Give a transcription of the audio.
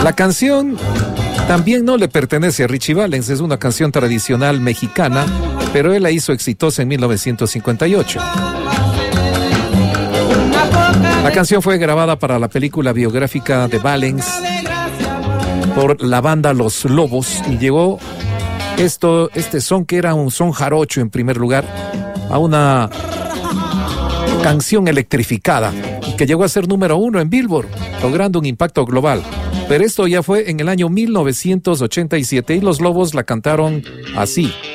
La canción también no le pertenece a Richie Valens, es una canción tradicional mexicana, pero él la hizo exitosa en 1958. La canción fue grabada para la película biográfica de Valens por la banda Los Lobos y llegó este son, que era un son jarocho en primer lugar, a una canción electrificada y que llegó a ser número 1 en Billboard, logrando un impacto global. Pero esto ya fue en el año 1987 y Los Lobos la cantaron así.